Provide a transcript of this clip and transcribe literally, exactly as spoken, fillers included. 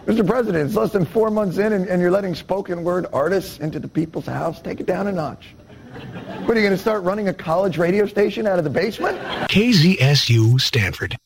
Mister President, it's less than four months in and, and you're letting spoken word artists into the people's house. Take it down a notch. What, are you going to start running a college radio station out of the basement? K Z S U Stanford.